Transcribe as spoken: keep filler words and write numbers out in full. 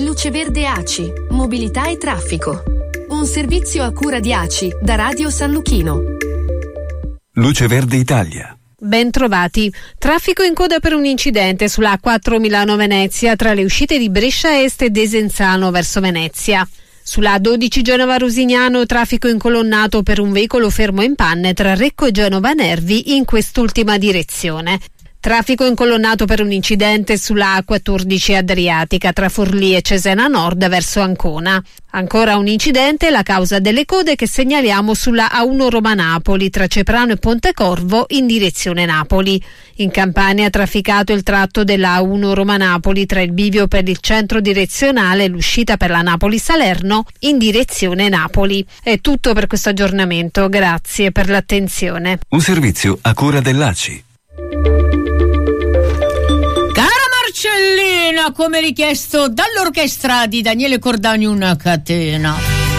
Luce Verde A C I, mobilità e traffico. Un servizio a cura di A C I da Radio San Luchino. Luce Verde Italia. Ben trovati. Traffico in coda per un incidente sulla A quattro Milano-Venezia tra le uscite di Brescia Est e Desenzano verso Venezia. Sulla A dodici Genova-Rosignano traffico incolonnato per un veicolo fermo in panne tra Recco e Genova Nervi in quest'ultima direzione. Traffico incolonnato per un incidente sulla A quattordici Adriatica tra Forlì e Cesena Nord verso Ancona. Ancora un incidente, la causa delle code che segnaliamo sulla A uno Roma-Napoli tra Ceprano e Pontecorvo in direzione Napoli. In Campania trafficato il tratto della A uno Roma-Napoli tra il bivio per il centro direzionale e l'uscita per la Napoli-Salerno in direzione Napoli. È tutto per questo aggiornamento, grazie per l'attenzione. Un servizio a cura dell'A C I. Marcellina, come richiesto dall'orchestra di Daniele Cordani, una catena.